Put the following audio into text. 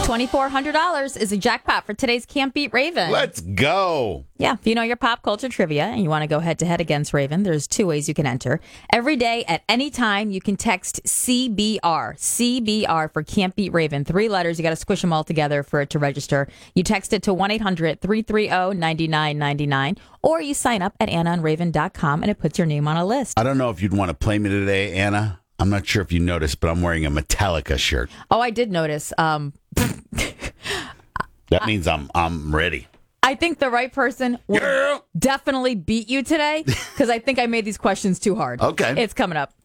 $2,400 is a jackpot for today's Can't Beat Raven. Let's go. Yeah, if you know your pop culture trivia and you want to go head-to-head against Raven, there's two ways you can enter. Every day, at any time, you can text CBR. CBR for Can't Beat Raven. 3 letters. You got to squish them all together for it to register. You text it to 1-800-330-9999, or you sign up at AnnaandRaven.com, and it puts your name on a list. I don't know if you'd want to play me today, Anna. I'm not sure if you noticed, but I'm wearing a Metallica shirt. Oh, I did notice. That means I'm ready. I think the right person will definitely beat you today because I think I made these questions too hard. Okay. It's coming up.